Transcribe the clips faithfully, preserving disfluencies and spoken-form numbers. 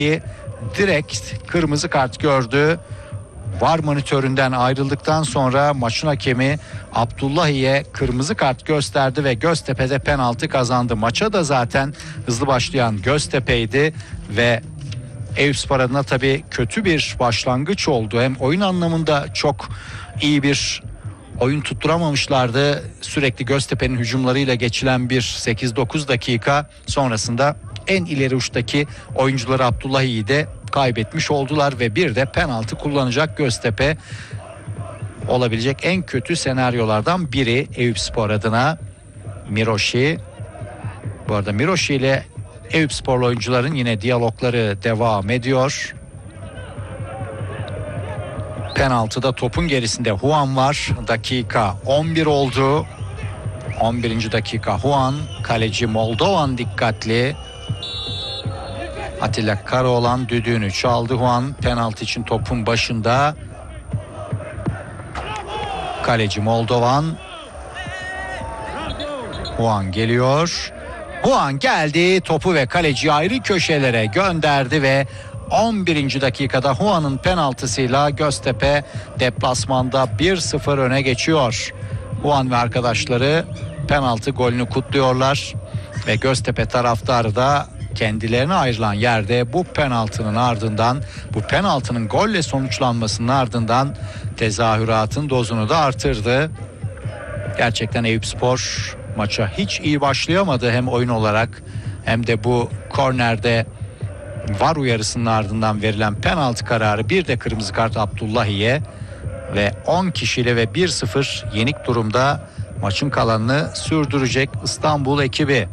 direkt kırmızı kart gördü. V A R monitöründen ayrıldıktan sonra maçın hakemi Abdullahi'ye kırmızı kart gösterdi ve Göztepe'de penaltı kazandı. Maça da zaten hızlı başlayan Göztepe'ydi ve Eyüpspor adına tabii kötü bir başlangıç oldu. Hem oyun anlamında çok iyi bir oyun tutturamamışlardı. Sürekli Göztepe'nin hücumlarıyla geçilen bir sekiz dokuz dakika sonrasında en ileri uçtaki oyuncuları Abdullahi'yi de kaybetmiş oldular ve bir de penaltı kullanacak Göztepe. Olabilecek en kötü senaryolardan biri Eyüpspor adına. Miroşi. Bu arada Miroşi ile Eyüpsporlu oyuncuların yine diyalogları devam ediyor. Penaltıda topun gerisinde Huan var. Dakika on bir oldu. on birinci dakika Huan. Kaleci Moldovan dikkatli. Atilla Karaoğlan düdüğünü çaldı. Huan penaltı için topun başında. Kaleci Moldovan. Huan geliyor. Huan geldi. Topu ve kaleci ayrı köşelere gönderdi ve on birinci dakikada Huan'ın penaltısıyla Göztepe deplasmanda bir sıfır öne geçiyor. Huan ve arkadaşları penaltı golünü kutluyorlar ve Göztepe taraftarı da kendilerine ayrılan yerde bu penaltının ardından, bu penaltının golle sonuçlanmasının ardından tezahüratın dozunu da artırdı. Gerçekten Eyüpspor maça hiç iyi başlayamadı, hem oyun olarak hem de bu kornerde V A R uyarısının ardından verilen penaltı kararı, bir de kırmızı kart Abdullahi'ye ve on kişiyle ve bir sıfır yenik durumda maçın kalanını sürdürecek İstanbul ekibi.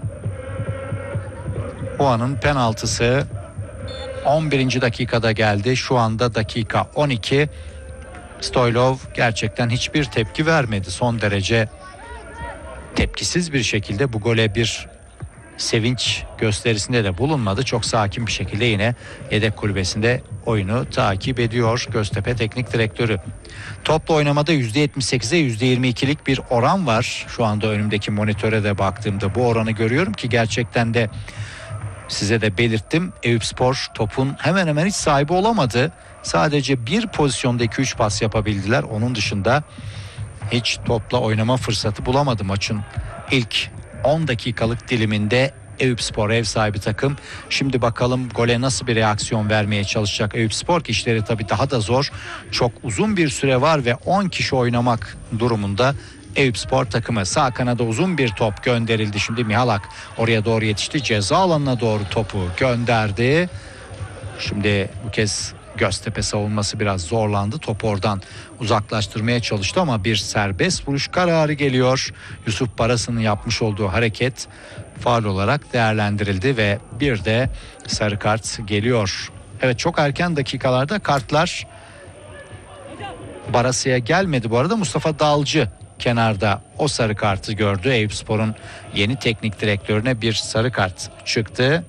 Huan'ın penaltısı on birinci dakikada geldi. Şu anda dakika on iki. Stoylov gerçekten hiçbir tepki vermedi. Son derece tepkisiz bir şekilde bu gole bir sevinç gösterisinde de bulunmadı. Çok sakin bir şekilde yine yedek kulübesinde oyunu takip ediyor Göztepe Teknik Direktörü. Topla oynamada yüzde yetmiş sekize yüzde yirmi ikilik bir oran var. Şu anda önümdeki monitöre de baktığımda bu oranı görüyorum ki gerçekten de size de belirttim. Eyüpspor topun hemen hemen hiç sahibi olamadı. Sadece bir pozisyonda iki üç pas yapabildiler. Onun dışında hiç topla oynama fırsatı bulamadı maçın ilk on dakikalık diliminde. Eyüpspor ev sahibi takım. Şimdi bakalım gole nasıl bir reaksiyon vermeye çalışacak Eyüpspor, ki işleri tabii daha da zor. Çok uzun bir süre var ve on kişi oynamak durumunda Eyüpspor takımı. Sağ kanada uzun bir top gönderildi. Şimdi Mihalak oraya doğru yetişti. Ceza alanına doğru topu gönderdi. Şimdi bu kez Göztepe savunması biraz zorlandı. Topu oradan uzaklaştırmaya çalıştı ama bir serbest vuruş kararı geliyor. Yusuf Baras'ın yapmış olduğu hareket faul olarak değerlendirildi ve bir de sarı kart geliyor. Evet, çok erken dakikalarda kartlar Baras'a gelmedi. Bu arada Mustafa Dalcı kenarda o sarı kartı gördü. Eyüpspor'un yeni teknik direktörüne bir sarı kart çıktı.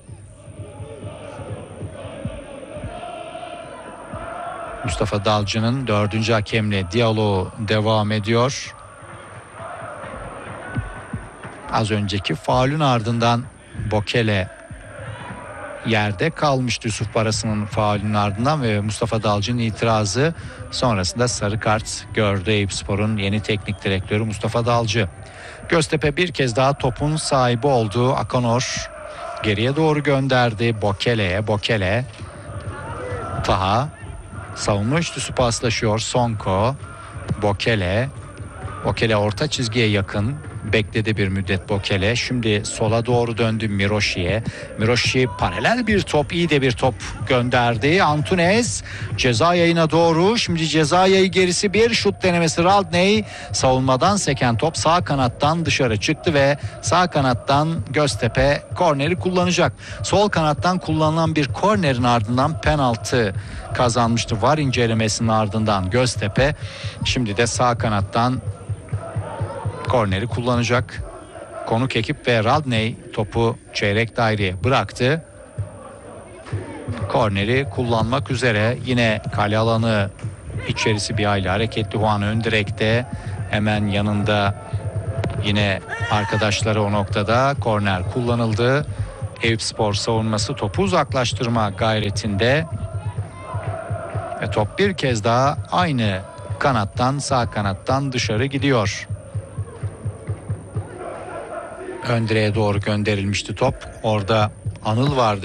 Mustafa Dalcı'nın dördüncü hakemle diyaloğu devam ediyor. Az önceki faulün ardından Bokele yerde kalmıştı, Yusuf Baras'ın faulünün ardından, ve Mustafa Dalcı'nın itirazı sonrasında sarı kart gördü Eyüpspor'un yeni teknik direktörü Mustafa Dalcı. Göztepe bir kez daha topun sahibi oldu. Akonor geriye doğru gönderdi Bokele'ye. Bokele, Taha, savunma üçlüsü paslaşıyor. Sonko, Bokele. Bokele orta çizgiye yakın. Bekledi bir müddet Bokele. Şimdi sola doğru döndü Miroşi'ye. Miroşi paralel bir top, iyi de bir top gönderdi. Antunes ceza yayına doğru. Şimdi ceza yayı gerisi bir şut denemesi. Radney savunmadan seken top sağ kanattan dışarı çıktı ve sağ kanattan Göztepe korneri kullanacak. Sol kanattan kullanılan bir kornerin ardından penaltı kazanmıştı. V A R incelemesinin ardından Göztepe şimdi de sağ kanattan korneri kullanacak. Konuk ekip ve Radney topu çeyrek daireye bıraktı. Korneri kullanmak üzere. Yine kale alanı içerisi bir hayli hareketli. Huan ön direkte, hemen yanında yine arkadaşları o noktada. Korner kullanıldı. Eyüpspor savunması topu uzaklaştırma gayretinde. Ve top bir kez daha aynı kanattan, sağ kanattan dışarı gidiyor. Ön direğe doğru gönderilmişti top. Orada Anıl vardı.